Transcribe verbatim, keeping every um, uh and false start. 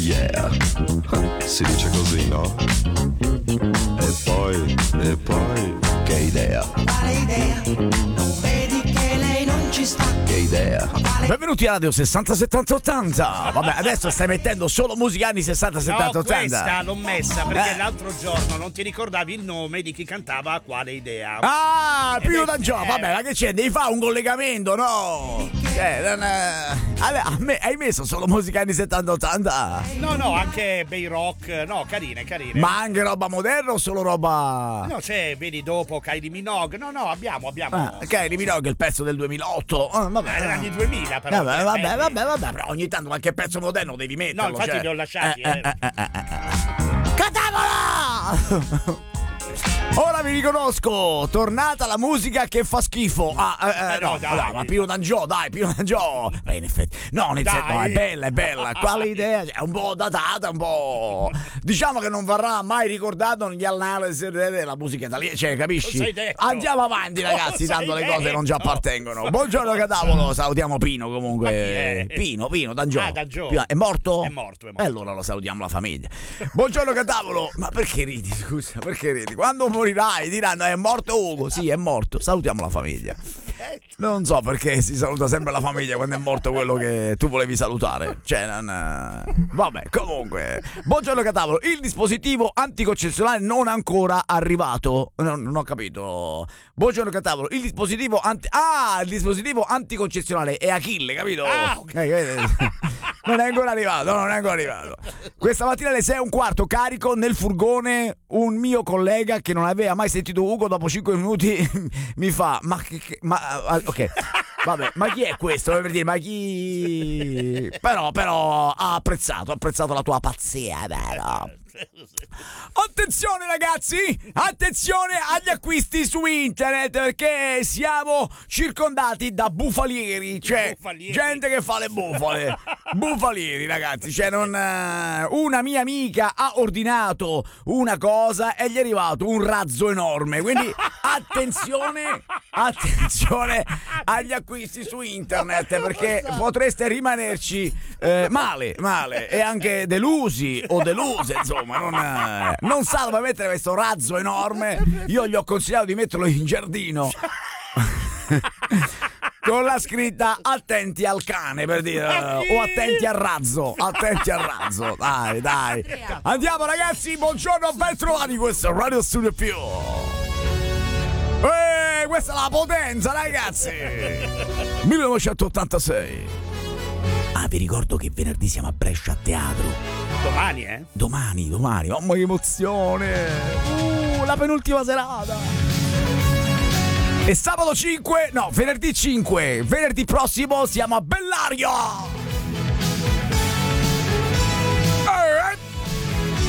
Yeah, si dice così, no? E poi, e poi, che idea? Quale idea? Non vedi che lei non ci sta? Che idea? Benvenuti a Radio sessanta settanta ottanta. Vabbè, adesso stai mettendo solo musica anni sessanta settanta ottanta. No, questa l'ho messa perché Eh. l'altro giorno non ti ricordavi il nome di chi cantava Quale idea. Ah, Pino Eh, D'Angio, eh. vabbè, ma che c'è? Devi fare un collegamento, no? Cioè, non è... Vabbè, a me hai messo solo musica anni settanta ottanta? No, no, anche bei rock, no, carine, carine. Ma anche roba moderna o solo roba... No, c'è, vedi dopo Kylie Minogue. No, no, abbiamo, abbiamo. Ah, ok, Minogue, il pezzo del duemilaotto. Ah, vabbè. Eh, erano anni duemila, però. Vabbè, vabbè, Eh, vabbè, vabbè, però ogni tanto qualche pezzo moderno devi metterlo. No, infatti cioè. li ho lasciati, Eh, eh. eh, eh, eh, eh. Catavola! Ora vi riconosco, tornata la musica che fa schifo. Ah, eh, eh, Eh, no, no, dai. dai, ma Pino D'Angio, dai, Pino D'Angio. Beh, in effetti, no, nel Dai. senso, no, è bella, è bella. Quale idea? È un po' datata, un po'. Diciamo che non verrà mai ricordato negli analisi della musica italiana, cioè, capisci? Cosa hai detto? Andiamo avanti, ragazzi, Cosa tanto hai le cose non ci detto? appartengono. Buongiorno, Catavolo, salutiamo Pino comunque. Ma chi è? Pino, Pino D'Angio. Ah, D'Angio. Pino- È morto? È morto, è morto. E allora lo salutiamo la famiglia. Buongiorno, Catavolo. Ma perché ridi, scusa? Perché ridi? Quando morirai diranno è morto Ugo. Sì, è morto. Salutiamo la famiglia. Non so perché si saluta sempre la famiglia quando è morto quello che tu volevi salutare. Cioè, non... Vabbè, comunque. Buongiorno, Catavolo. Il dispositivo anticoncezionale non ancora arrivato. No, non ho capito. Buongiorno, Catavolo. Il dispositivo anti... Ah, il dispositivo anticoncezionale è Achille, capito? Ah, ok. Eh, capito? Non è ancora arrivato, non è ancora arrivato. Questa mattina alle sei e un quarto carico nel furgone un mio collega che non aveva mai sentito Ugo, dopo cinque minuti mi fa ma che, che ma ah, ok. Vabbè, ma chi è questo? Per dire, ma chi Però però ha apprezzato, ha apprezzato la tua pazzia, vero? Attenzione ragazzi, attenzione agli acquisti su internet perché siamo circondati da bufalieri, cioè Bufalieri. gente che fa le bufale, bufalieri ragazzi, cioè non eh, una mia amica ha ordinato una cosa e gli è arrivato un razzo enorme, quindi attenzione, attenzione agli acquisti su internet perché potreste rimanerci eh, male, male e anche delusi o deluse, insomma, non, eh, non sa dove mettere questo razzo enorme. Io gli ho consigliato di metterlo in giardino con la scritta attenti al cane, per dire, o attenti al razzo, attenti al razzo, dai, dai. Andiamo ragazzi, buongiorno, ben trovati, questo è Radio Studio Più. Eh, questa è la potenza ragazzi. millenovecentottantasei. Ah, vi ricordo che venerdì siamo a Brescia a teatro. Domani, eh? Domani, domani, mamma che emozione! Uh, la penultima serata! E sabato cinque, no, venerdì cinque, venerdì prossimo siamo a Bellario!